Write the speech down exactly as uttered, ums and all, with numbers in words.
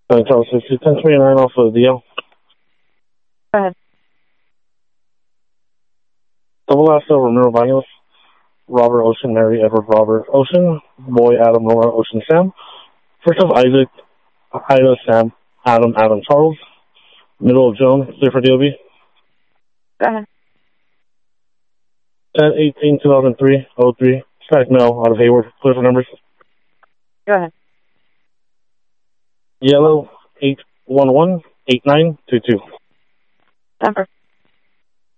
Uh, Charles sixty, ten twenty-nine off of D L. Go ahead. Double last over Ramiro Banos. Robert Ocean, Mary Edward Robert Ocean. Boy Adam Nora Ocean Sam. First of Isaac, Ida Sam, Adam Adam Charles. Middle of Joan, clear for D O B. Go ahead. ten eighteen two thousand three oh three. Static mail out of Hayward, clear for numbers. Go ahead. Yellow eight one one eight nine two two. Number.